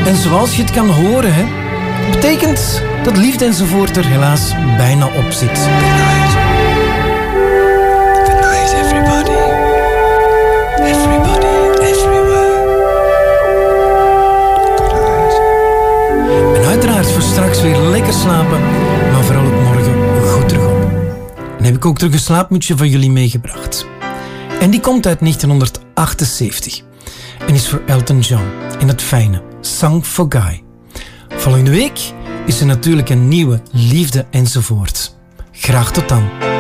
En zoals je het kan horen, hè, betekent dat liefde enzovoort er helaas bijna op zit. Good night everybody. Everybody, everywhere. Good night. En uiteraard voor straks weer lekker slapen, maar vooral ook morgen goed terug op. En heb ik ook terug een slaapmutsje van jullie meegebracht. En die komt uit 1978 en is voor Elton John in het fijne Song for Guy. Volgende week is er natuurlijk een nieuwe Liefde enzovoort. Graag tot dan.